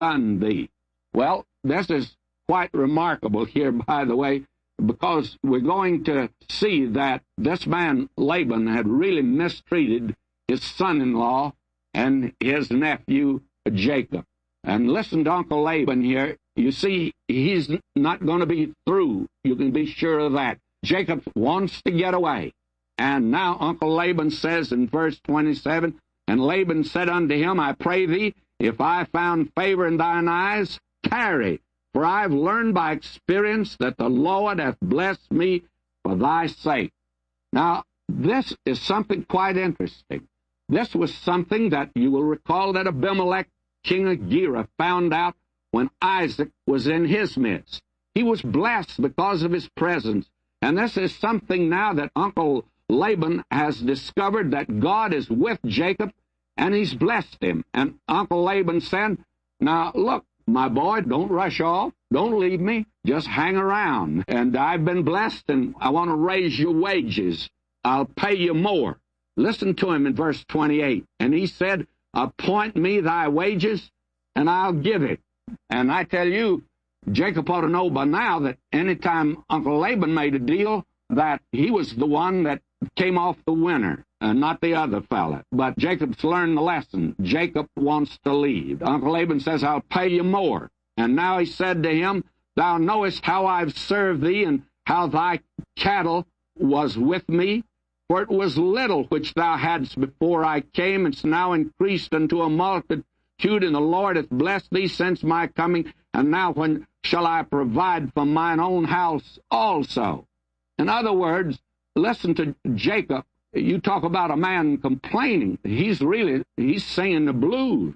done thee. Well, this is quite remarkable here, by the way, because we're going to see that this man Laban had really mistreated his son-in-law and his nephew Jacob. And listen to Uncle Laban here. You see, he's not going to be through. You can be sure of that. Jacob wants to get away. And now Uncle Laban says in verse 27, And Laban said unto him, I pray thee, if I found favor in thine eyes, tarry. For I have learned by experience that the Lord hath blessed me for thy sake. Now, this is something quite interesting. This was something that you will recall that Abimelech, king of Gerar, found out when Isaac was in his midst. He was blessed because of his presence. And this is something now that Uncle Laban has discovered, that God is with Jacob, and he's blessed him. And Uncle Laban said, now, look, my boy, don't rush off. Don't leave me. Just hang around. And I've been blessed, and I want to raise your wages. I'll pay you more. Listen to him in verse 28. And he said, Appoint me thy wages, and I'll give it. And I tell you, Jacob ought to know by now that any time Uncle Laban made a deal, that he was the one that came off the winner, not the other fella. But Jacob's learned the lesson. Jacob wants to leave. Uncle Laban says, I'll pay you more. And now he said to him, Thou knowest how I've served thee, and how thy cattle was with me. For it was little which thou hadst before I came, it's now increased unto a multitude, and the Lord hath blessed thee since my coming. And now when shall I provide for mine own house also? In other words, listen to Jacob. You talk about a man complaining. He's singing the blues.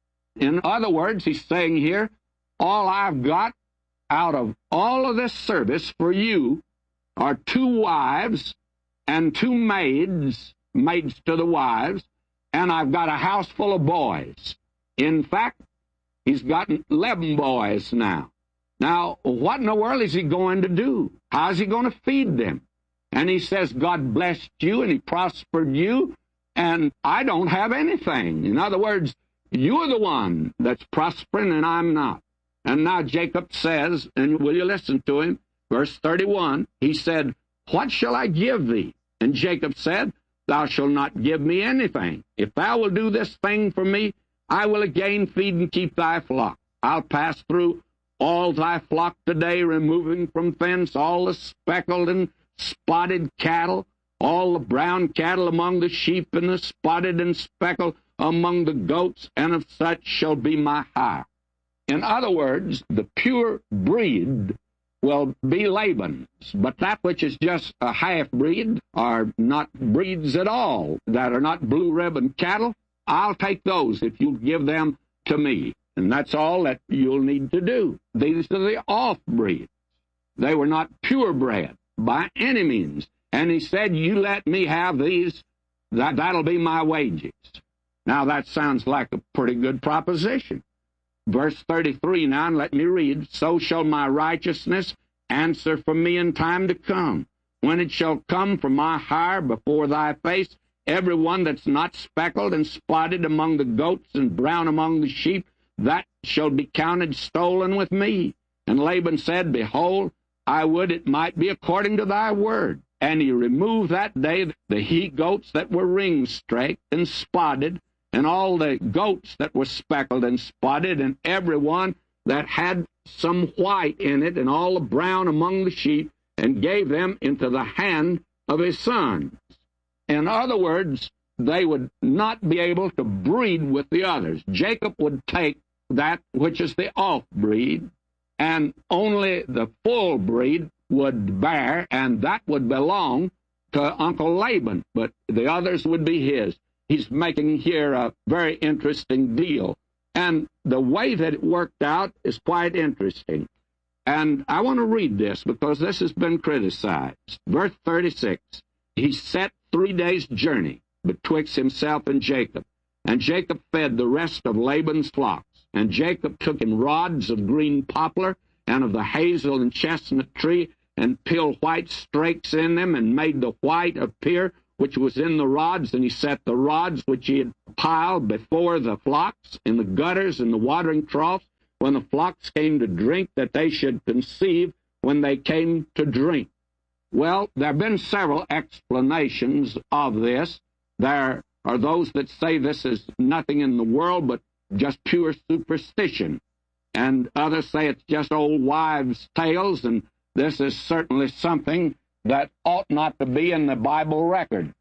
In other words, he's saying here, all I've got out of all of this service for you are 2 wives and 2 maids to the wives, and I've got a house full of boys. In fact, he's got 11 boys now. Now, what in the world is he going to do? How's he going to feed them? And he says, God blessed you and he prospered you, and I don't have anything. In other words, you're the one that's prospering and I'm not. And now Jacob says, and will you listen to him? Verse 31, he said, What shall I give thee? And Jacob said, Thou shalt not give me anything. If thou wilt do this thing for me, I will again feed and keep thy flock. I'll pass through all thy flock today, removing from thence all the speckled and spotted cattle, all the brown cattle among the sheep, and the spotted and speckled among the goats, and of such shall be my hire. In other words, the pure breed will be Laban's, but that which is just a half-breed, or not breeds at all, that are not blue-ribbon cattle, I'll take those if you'll give them to me. And that's all that you'll need to do. These are the off-breeds. They were not purebred by any means. And he said, you let me have these, that'll be my wages. Now that sounds like a pretty good proposition. Verse 33 now, and let me read. So shall my righteousness answer for me in time to come, when it shall come from my hire before thy face, every one that's not speckled and spotted among the goats and brown among the sheep, that shall be counted stolen with me. And Laban said, Behold, I would it might be according to thy word. And he removed that day the he-goats that were ring-straked and spotted, and all the goats that were speckled and spotted, and every one that had some white in it, and all the brown among the sheep, and gave them into the hand of his sons. In other words, they would not be able to breed with the others. Jacob would take that which is the off-breed, and only the full breed would bear, and that would belong to Uncle Laban, but the others would be his. He's making here a very interesting deal. And the way that it worked out is quite interesting. And I want to read this because this has been criticized. Verse 36, he set 3 days' journey betwixt himself and Jacob. And Jacob fed the rest of Laban's flocks. And Jacob took him rods of green poplar and of the hazel and chestnut tree, and peeled white strakes in them, and made the white appear which was in the rods, and he set the rods which he had piled before the flocks in the gutters and the watering troughs, when the flocks came to drink, that they should conceive when they came to drink. Well, there have been several explanations of this. There are those that say this is nothing in the world but just pure superstition. And others say it's just old wives' tales, and this is certainly something that ought not to be in the Bible record.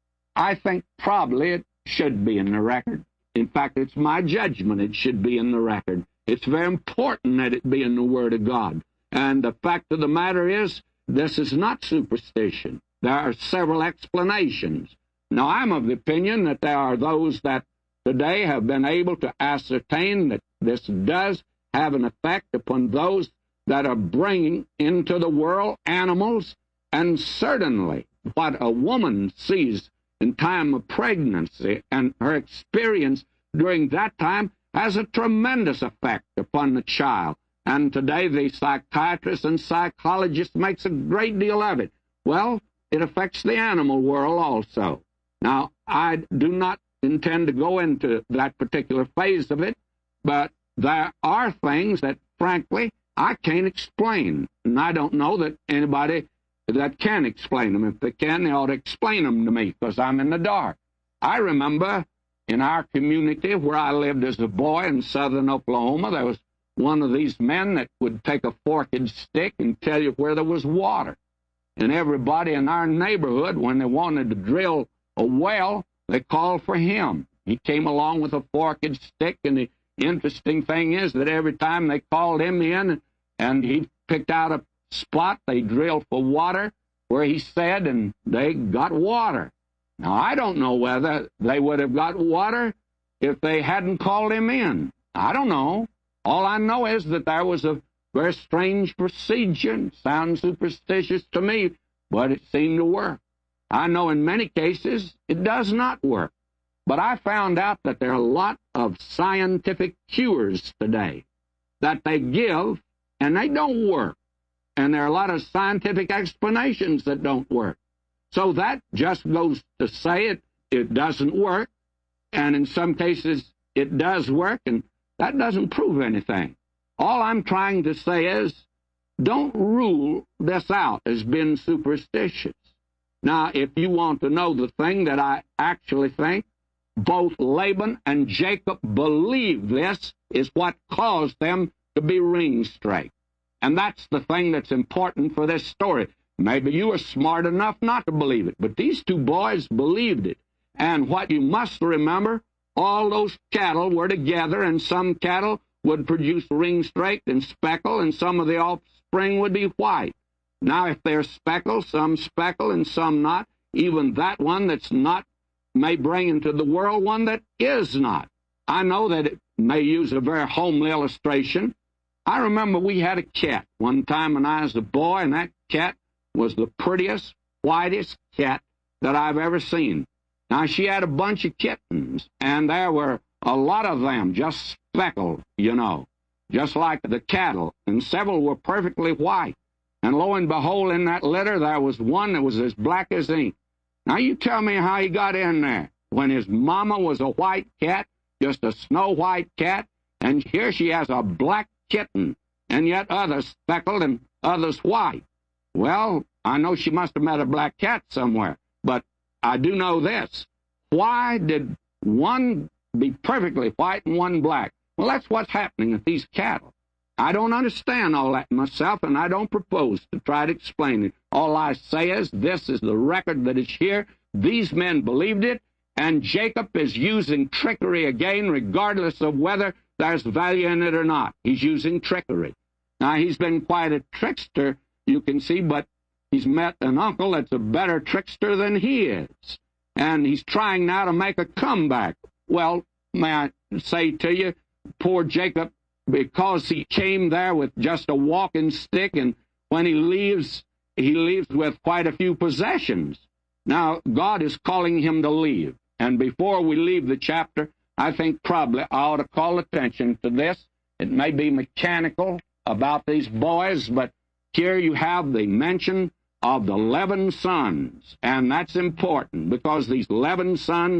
I think probably it should be in the record. In fact, it's my judgment it should be in the record. It's very important that it be in the Word of God. And the fact of the matter is, this is not superstition. There are several explanations. Now, I'm of the opinion that there are those that today have been able to ascertain that this does have an effect upon those that are bringing into the world animals, and certainly what a woman sees in time of pregnancy and her experience during that time has a tremendous effect upon the child. And today the psychiatrist and psychologist makes a great deal of it. Well, it affects the animal world also. Now, I do not intend to go into that particular phase of it, but there are things that, frankly, I can't explain. And I don't know that anybody that can explain them. If they can, they ought to explain them to me, because I'm in the dark. I remember in our community where I lived as a boy in southern Oklahoma, there was one of these men that would take a forked stick and tell you where there was water. And everybody in our neighborhood, when they wanted to drill a well, they called for him. He came along with a forked stick, and the interesting thing is that every time they called him in and he picked out a spot, they drilled for water where he said, and they got water. Now, I don't know whether they would have got water if they hadn't called him in. I don't know. All I know is that there was a very strange procedure. Sounds superstitious to me, but it seemed to work. I know in many cases it does not work. But I found out that there are a lot of scientific cures today that they give, and they don't work. And there are a lot of scientific explanations that don't work. So that just goes to say it doesn't work, and in some cases it does work, and that doesn't prove anything. All I'm trying to say is, don't rule this out as being superstitious. Now, if you want to know the thing that I actually think, both Laban and Jacob believed this is what caused them to be ring-straight. And that's the thing that's important for this story. Maybe you are smart enough not to believe it, but these two boys believed it. And what you must remember, all those cattle were together, and some cattle would produce ring-straight and speckle, and some of the offspring would be white. Now, if they're speckled, some speckle and some not, even that one that's not may bring into the world one that is not. I know that it may use a very homely illustration. I remember we had a cat one time when I was a boy, and that cat was the prettiest, whitest cat that I've ever seen. Now, she had a bunch of kittens, and there were a lot of them just speckled, just like the cattle, and several were perfectly white. And lo and behold, in that litter, there was one that was as black as ink. Now, you tell me how he got in there when his mama was a white cat, just a snow-white cat, and here she has a black kitten, and yet others speckled and others white. Well, I know she must have met a black cat somewhere, but I do know this. Why did one be perfectly white and one black? Well, that's what's happening with these cattle. I don't understand all that myself, and I don't propose to try to explain it. All I say is this is the record that is here. These men believed it, and Jacob is using trickery again, regardless of whether there's value in it or not. He's using trickery. Now, he's been quite a trickster, you can see, but he's met an uncle that's a better trickster than he is. And he's trying now to make a comeback. Well, may I say to you, poor Jacob, because he came there with just a walking stick, and when he leaves with quite a few possessions. Now, God is calling him to leave. And before we leave the chapter, I think probably I ought to call attention to this. It may be mechanical about these boys, but here you have the mention of the 11 sons, and that's important because these 11 sons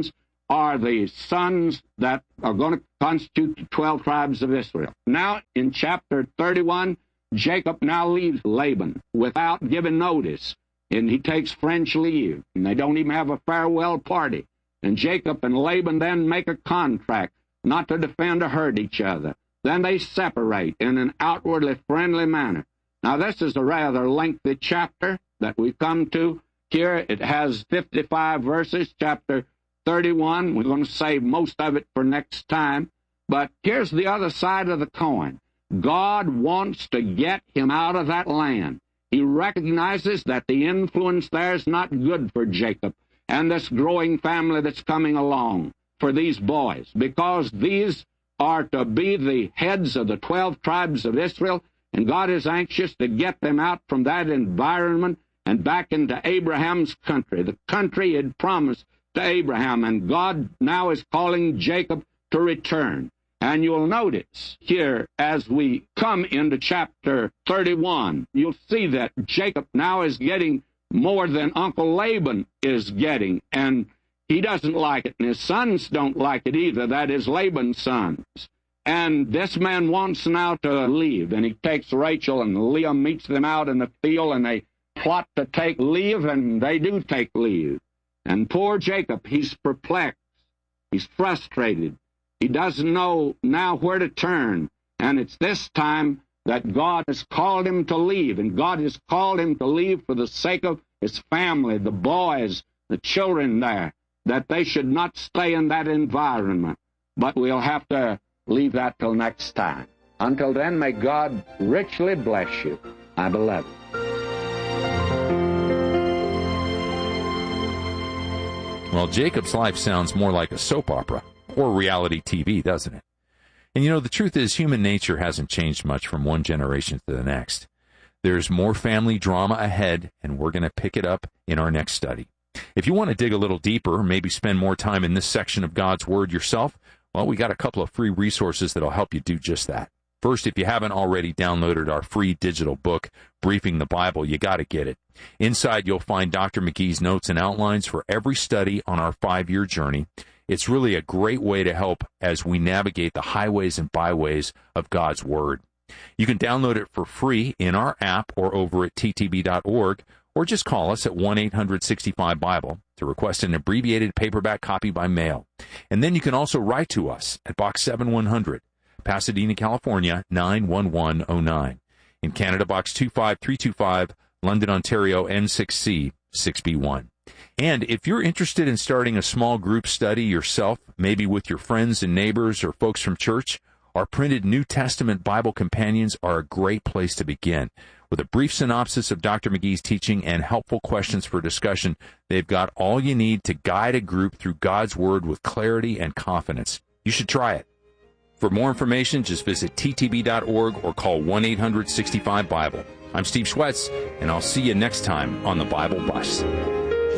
are the sons that are going to constitute the 12 tribes of Israel. Now, in chapter 31, Jacob now leaves Laban without giving notice, and he takes French leave, and they don't even have a farewell party. And Jacob and Laban then make a contract not to defend or hurt each other. Then they separate in an outwardly friendly manner. Now, this is a rather lengthy chapter that we come to here. It has 55 verses, chapter 31. We're going to save most of it for next time. But here's the other side of the coin. God wants to get him out of that land. He recognizes that the influence there is not good for Jacob and this growing family that's coming along for these boys, because these are to be the heads of the 12 tribes of Israel, and God is anxious to get them out from that environment and back into Abraham's country, the country he had promised to Abraham, and God now is calling Jacob to return. And you'll notice here, as we come into chapter 31, you'll see that Jacob now is getting more than Uncle Laban is getting, and he doesn't like it, and his sons don't like it either. That is Laban's sons. And this man wants now to leave, and he takes Rachel, and Leah meets them out in the field, and they plot to take leave, and they do take leave. And poor Jacob, he's perplexed. He's frustrated. He doesn't know now where to turn. And it's this time that God has called him to leave. And God has called him to leave for the sake of his family, the boys, the children there, that they should not stay in that environment. But we'll have to leave that till next time. Until then, may God richly bless you, my beloved. Well, Jacob's life sounds more like a soap opera or reality TV, doesn't it? And you know, the truth is human nature hasn't changed much from one generation to the next. There's more family drama ahead, and we're going to pick it up in our next study. If you want to dig a little deeper, maybe spend more time in this section of God's Word yourself, well, we got a couple of free resources that'll help you do just that. First, if you haven't already downloaded our free digital book, Briefing the Bible, you got to get it. Inside, you'll find Dr. McGee's notes and outlines for every study on our 5-year journey. It's really a great way to help as we navigate the highways and byways of God's Word. You can download it for free in our app or over at ttb.org, or just call us at 1-800-65-BIBLE to request an abbreviated paperback copy by mail. And then you can also write to us at Box 7100, Pasadena, California, 91109. In Canada, Box 25325, London, Ontario, N6C 6B1. And if you're interested in starting a small group study yourself, maybe with your friends and neighbors or folks from church, our printed New Testament Bible companions are a great place to begin. With a brief synopsis of Dr. McGee's teaching and helpful questions for discussion, they've got all you need to guide a group through God's Word with clarity and confidence. You should try it. For more information, just visit ttb.org or call 1-800-65-BIBLE. I'm Steve Schwetz, and I'll see you next time on the Bible Bus.